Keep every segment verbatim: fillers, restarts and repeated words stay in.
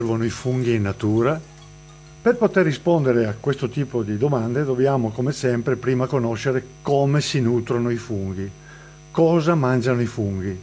Servono i funghi in natura? Per poter rispondere a questo tipo di domande dobbiamo, come sempre, prima conoscere come si nutrono i funghi, cosa mangiano i funghi.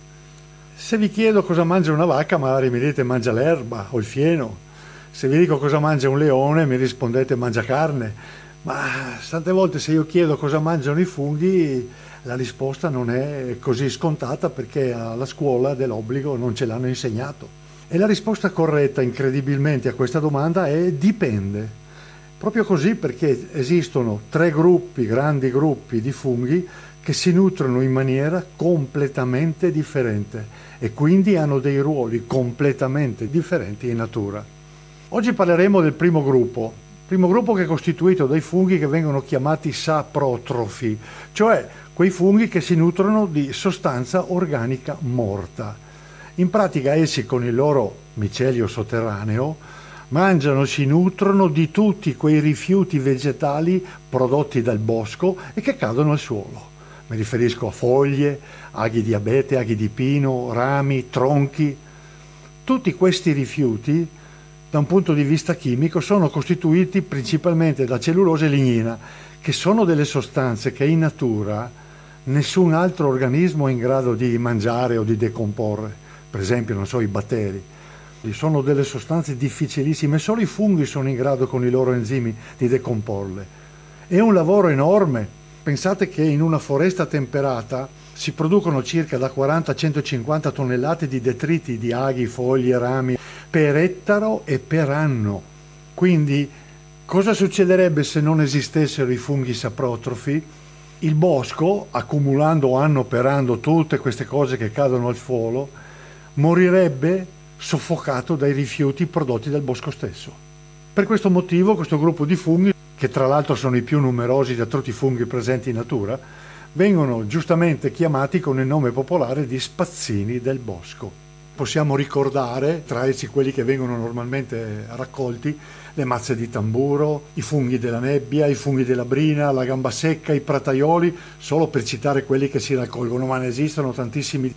Se vi chiedo cosa mangia una vacca, magari mi dite mangia l'erba o il fieno. Se vi dico cosa mangia un leone, mi rispondete mangia carne. Ma tante volte se io chiedo cosa mangiano i funghi, la risposta non è così scontata perché alla scuola dell'obbligo non ce l'hanno insegnato. E la risposta corretta, incredibilmente, a questa domanda è dipende. Proprio così, perché esistono tre gruppi, grandi gruppi di funghi che si nutrono in maniera completamente differente e quindi hanno dei ruoli completamente differenti in natura. Oggi parleremo del primo gruppo, primo gruppo che è costituito dai funghi che vengono chiamati saprotrofi, cioè quei funghi che si nutrono di sostanza organica morta. In pratica essi con il loro micelio sotterraneo mangiano e si nutrono di tutti quei rifiuti vegetali prodotti dal bosco e che cadono al suolo. Mi riferisco a foglie, aghi di abete, aghi di pino, rami, tronchi. Tutti questi rifiuti, da un punto di vista chimico, sono costituiti principalmente da cellulose e lignina, che sono delle sostanze che in natura nessun altro organismo è in grado di mangiare o di decomporre. Per esempio, non so, i batteri. Sono delle sostanze difficilissime, solo i funghi sono in grado con i loro enzimi di decomporle. È un lavoro enorme. Pensate che in una foresta temperata si producono circa da quaranta a centocinquanta tonnellate di detriti di aghi, foglie, rami per ettaro e per anno. Quindi cosa succederebbe se non esistessero i funghi saprotrofi? Il bosco, accumulando anno per anno tutte queste cose che cadono al suolo, morirebbe soffocato dai rifiuti prodotti dal bosco stesso. Per questo motivo questo gruppo di funghi, che tra l'altro sono i più numerosi da tutti i funghi presenti in natura, vengono giustamente chiamati con il nome popolare di spazzini del bosco. Possiamo ricordare, tra essi quelli che vengono normalmente raccolti, le mazze di tamburo, i funghi della nebbia, i funghi della brina, la gamba secca, i prataioli, solo per citare quelli che si raccolgono, ma ne esistono tantissimi.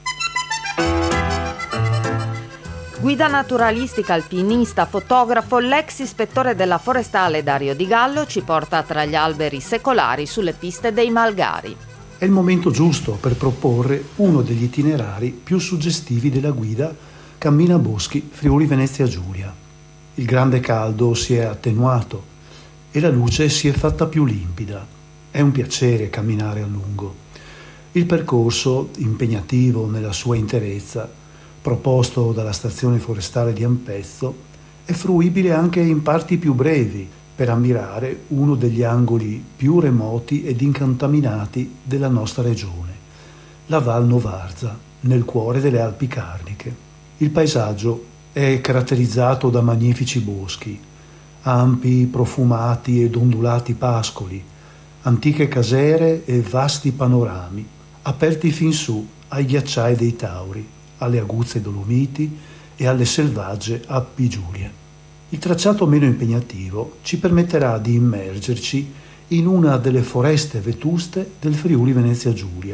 Guida naturalistica, alpinista, fotografo, l'ex ispettore della forestale Dario Di Gallo ci porta tra gli alberi secolari sulle piste dei Malgari. È il momento giusto per proporre uno degli itinerari più suggestivi della guida Cammina Boschi Friuli Venezia Giulia. Il grande caldo si è attenuato e la luce si è fatta più limpida. È un piacere camminare a lungo. Il percorso, impegnativo nella sua interezza, proposto dalla stazione forestale di Ampezzo, è fruibile anche in parti più brevi per ammirare uno degli angoli più remoti ed incontaminati della nostra regione, la Val Novarza, nel cuore delle Alpi Carniche. Il paesaggio è caratterizzato da magnifici boschi, ampi, profumati ed ondulati pascoli, antiche casere e vasti panorami, aperti fin su ai ghiacciai dei Tauri, alle aguzze Dolomiti e alle selvagge Alpi Giulie. Il tracciato meno impegnativo ci permetterà di immergerci in una delle foreste vetuste del Friuli Venezia Giulia,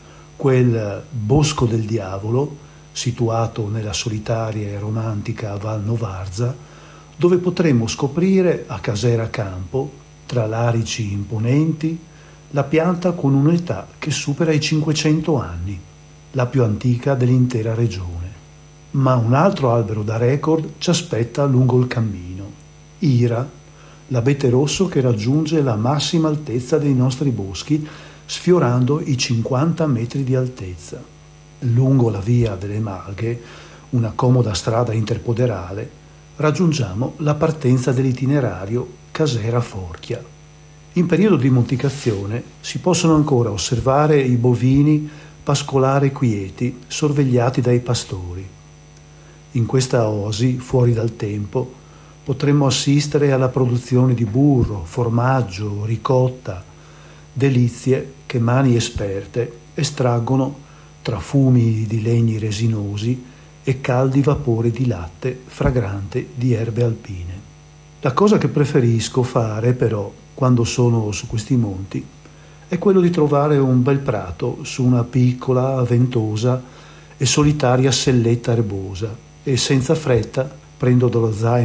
quel Bosco del Diavolo, situato nella solitaria e romantica Val Novarza, dove potremo scoprire a Casera Campo, tra larici imponenti, la pianta con un'età che supera i cinquecento anni, la più antica dell'intera regione. Ma un altro albero da record ci aspetta lungo il cammino. Ira, l'abete rosso che raggiunge la massima altezza dei nostri boschi, sfiorando i cinquanta metri di altezza. Lungo la via delle Malghe, una comoda strada interpoderale, raggiungiamo la partenza dell'itinerario Casera Forchia. In periodo di monticazione si possono ancora osservare i bovini pascolare quieti, sorvegliati dai pastori. In questa oasi, fuori dal tempo, potremmo assistere alla produzione di burro, formaggio, ricotta, delizie che mani esperte estraggono tra fumi di legni resinosi e caldi vapori di latte fragrante di erbe alpine. La cosa che preferisco fare, però, quando sono su questi monti, è quello di trovare un bel prato su una piccola, ventosa e solitaria selletta erbosa e senza fretta prendo dallo zaino